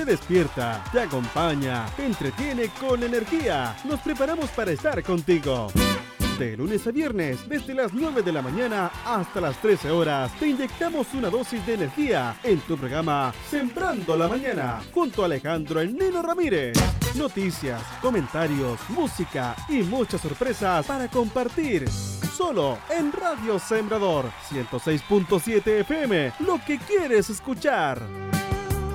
te despierta, te acompaña, te entretiene con energía. Nos preparamos para estar contigo. De lunes a viernes, desde las 9 de la mañana hasta las 13 horas, te inyectamos una dosis de energía en tu programa Sembrando la Mañana, junto a Alejandro El Neno Ramírez. Noticias, comentarios, música y muchas sorpresas para compartir. Solo en Radio Sembrador 106.7 FM, lo que quieres escuchar.